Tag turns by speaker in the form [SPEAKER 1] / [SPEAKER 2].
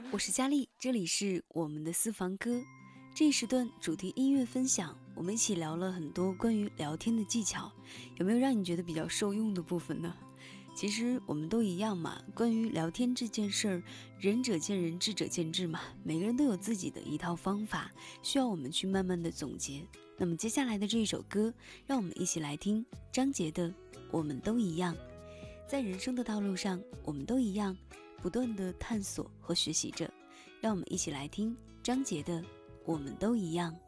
[SPEAKER 1] 我是佳丽，这里是我们的私房歌。这一时段主题音乐分享，我们一起聊了很多关于聊天的技巧，有没有让你觉得比较受用的部分呢？其实我们都一样嘛，关于聊天这件事儿，仁者见仁，智者见智嘛，每个人都有自己的一套方法，需要我们去慢慢的总结。那么接下来的这一首歌，让我们一起来听张杰的《我们都一样》。在人生的道路上，我们都一样，不断的探索和学习着。让我们一起来听张杰的《我们都一样》。